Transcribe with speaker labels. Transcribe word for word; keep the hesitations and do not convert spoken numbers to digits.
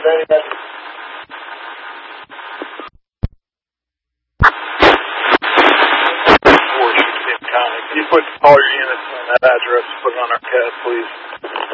Speaker 1: very much. Can you put all your units on that address, put it on our C A D, please?